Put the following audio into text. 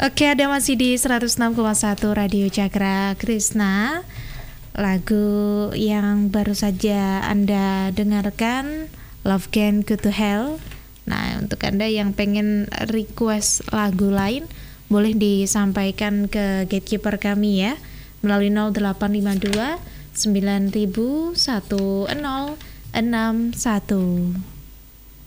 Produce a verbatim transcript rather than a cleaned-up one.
Oke, ada masih di seratus enam koma satu Radio Cakra Krishna. Lagu yang baru saja Anda dengarkan, Love Can Go to Hell. Nah, untuk Anda yang pengen request lagu lain, boleh disampaikan ke gatekeeper kami ya, melalui nol delapan lima dua sembilan nol nol satu nol enam satu.